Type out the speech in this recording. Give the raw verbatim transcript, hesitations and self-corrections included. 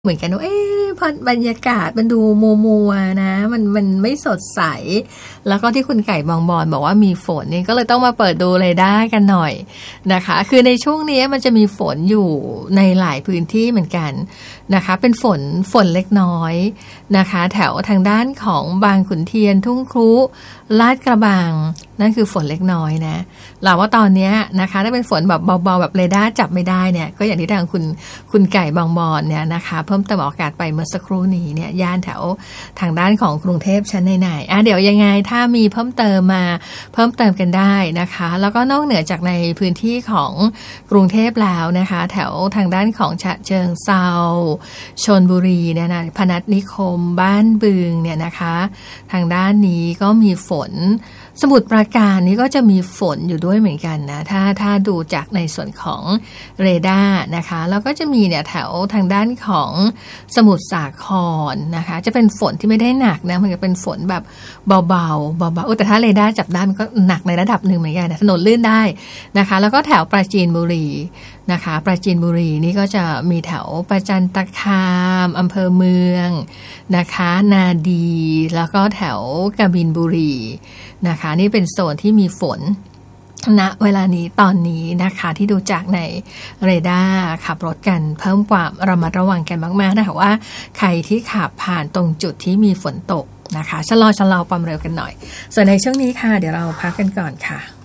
เหมือนกันว่าเอ๊ะพอบรรยากาศมันดูมัวมัวนะมันมันไม่สดใสแล้วก็ที่คุณไก่บองบอนบอกว่ามีฝนนี่ก็เลยต้องมาเปิดดูเรดาร์กันหน่อยนะคะคือในช่วงนี้มันจะมีฝนอยู่ในหลายพื้นที่เหมือนกันนะคะเป็นฝนฝนเล็กน้อยนะคะแถวทางด้านของบางขุนเทียนทุ่งครุลาดกระบังนั่นคือฝนเล็กน้อยนะเราว่าตอนนี้นะคะถ้าเป็นฝนแบบเบาๆแบบเรดาร์จับไม่ได้เนี่ยก็อย่างที่ทางคุณคุณไก่บองบอนเนี่ยนะคะเพิ่มเติมอากาศไปเมื่อสักครู่นี้เนี่ยย่านแถวทางด้านของกรุงเทพชั้นในๆอ่ะเดี๋ยวยังไงถ้ามีเพิ่มเติมมาเพิ่มเติมกันได้นะคะแล้วก็นอกเหนือจากในพื้นที่ของกรุงเทพแล้วนะคะแถวทางด้านของฉะเชิงเทราชลบุรีเนี่ยนะพนัสนิคมบ้านบึงเนี่ยนะคะทางด้านนี้ก็มีฝนสมุทรปราการนี้ก็จะมีฝนอยู่ด้วยเหมือนกันนะถ้าถ้าดูจากในส่วนของเรดาร์นะคะแล้วก็จะมีเนี่ยแถวทางด้านของสมุทรสาครนะคะจะเป็นฝนที่ไม่ได้หนักนะมันจะเป็นฝนแบบเบาๆเบาๆแต่ถ้าเรดาร์จับได้มันก็หนักในระดับหนึ่งเหมือนกันนะถนนลื่นได้นะคะแล้วก็แถวปราจีนบุรีนะคะปราจีนบุรีนี่ก็จะมีแถวประจันตคามอำเภอเมืองนะคะนาดีแล้วก็แถวกบินบุรีนะคะนี่เป็นโซนที่มีฝนณเวลานี้ตอนนี้นะคะที่ดูจากในเรดาร์ขับรถกันเพิ่มความระมัดระวังกันมากๆนะคะว่าใครที่ขับผ่านตรงจุดที่มีฝนตกนะคะชะลอชะลอความเร็วกันหน่อยส่วนในช่วงนี้ค่ะเดี๋ยวเราพักกันก่อนค่ะ